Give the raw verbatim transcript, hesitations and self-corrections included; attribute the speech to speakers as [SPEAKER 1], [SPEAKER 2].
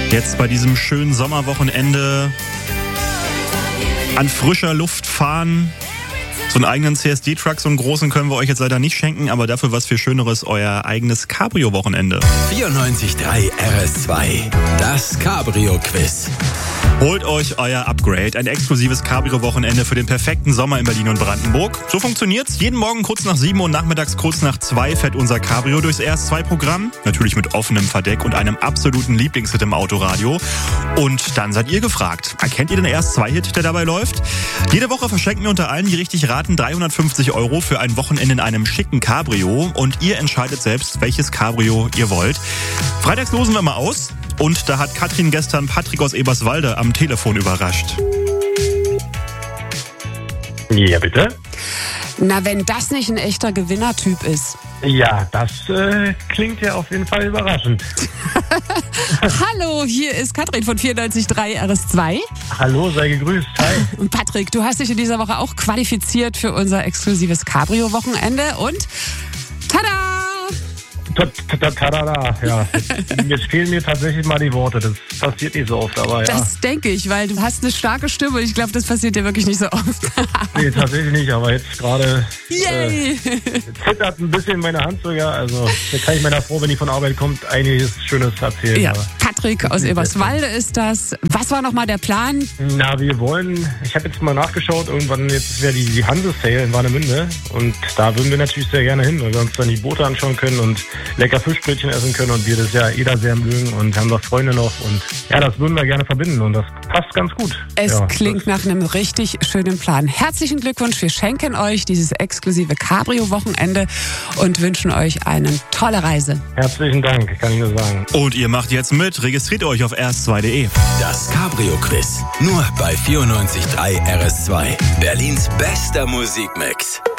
[SPEAKER 1] Jetzt bei diesem schönen Sommerwochenende an frischer Luft fahren. So einen eigenen C S D-Truck, so einen großen, können wir euch jetzt leider nicht schenken, aber dafür was viel Schöneres, euer eigenes Cabrio-Wochenende.
[SPEAKER 2] vierundneunzig Komma drei R S zwei, das Cabrio-Quiz.
[SPEAKER 1] Holt euch euer Upgrade, ein exklusives Cabrio-Wochenende für den perfekten Sommer in Berlin und Brandenburg. So funktioniert's. Jeden Morgen kurz nach sieben und nachmittags kurz nach zwei fährt unser Cabrio durchs R S zwei Programm. Natürlich mit offenem Verdeck und einem absoluten Lieblingshit im Autoradio. Und dann seid ihr gefragt. Erkennt ihr den R S zwei Hit, der dabei läuft? Jede Woche verschenken wir unter allen, die richtig raten, dreihundertfünfzig Euro für ein Wochenende in einem schicken Cabrio. Und ihr entscheidet selbst, welches Cabrio ihr wollt. Freitags losen wir mal aus. Und da hat Katrin gestern Patrick aus Eberswalde am Telefon überrascht.
[SPEAKER 3] Ja, bitte?
[SPEAKER 4] Na, wenn das nicht ein echter Gewinnertyp ist.
[SPEAKER 3] Ja, das äh, klingt ja auf jeden Fall überraschend.
[SPEAKER 4] Hallo, hier ist Katrin von vierundneunzig Komma drei R S zwei.
[SPEAKER 3] Hallo, sei gegrüßt. Hi.
[SPEAKER 4] Patrick, du hast dich in dieser Woche auch qualifiziert für unser exklusives Cabrio-Wochenende und tada!
[SPEAKER 3] Tada, ja. Jetzt fehlen mir tatsächlich mal die Worte. Das passiert nicht so oft, aber ja.
[SPEAKER 4] Das denke ich, weil du hast eine starke Stimme und ich glaube, das passiert dir wirklich nicht so oft.
[SPEAKER 3] Nee, tatsächlich nicht, aber jetzt gerade
[SPEAKER 4] Yay!
[SPEAKER 3] Äh, zittert ein bisschen meine Hand sogar. Also da kann ich meiner Frau, wenn die von Arbeit kommt, einiges Schönes erzählen.
[SPEAKER 4] Ja, Patrick aus Eberswalde ist das. Was war nochmal der Plan?
[SPEAKER 3] Na, wir wollen, ich habe jetzt mal nachgeschaut, irgendwann jetzt wäre die, die Hanse-Sale in Warnemünde und da würden wir natürlich sehr gerne hin, weil wir uns dann die Boote anschauen können und lecker Fischbrötchen essen können und wir das ja jeder sehr mögen und haben noch Freunde noch und ja, das würden wir gerne verbinden und das passt ganz gut.
[SPEAKER 4] Es
[SPEAKER 3] ja,
[SPEAKER 4] klingt nach einem richtig schönen Plan. Herzlichen Glückwunsch, wir schenken euch dieses exklusive Cabrio-Wochenende und wünschen euch eine tolle Reise.
[SPEAKER 3] Herzlichen Dank, kann ich nur sagen.
[SPEAKER 1] Und ihr macht jetzt mit, registriert euch auf r s zwei punkt de.
[SPEAKER 2] Das Cabrio-Quiz, nur bei vierundneunzig Komma drei R S zwei, Berlins bester Musikmix.